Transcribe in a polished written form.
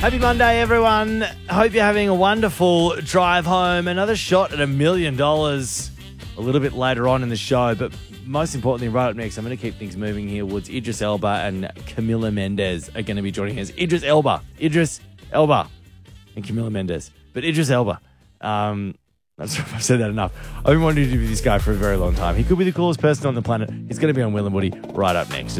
Happy Monday, everyone. Hope you're having a wonderful drive home. Another shot at $1 million a little bit later on in the show. But most importantly, right up next, I'm going to keep things moving here. Woods, Idris Elba and Camila Mendes are going to be joining us. Idris Elba, and Camila Mendes. But Idris Elba, I'm sorry if I've said that enough. I've been wanting to do this guy for a very long time. He could be the coolest person on the planet. He's going to be on Will and Woody right up next.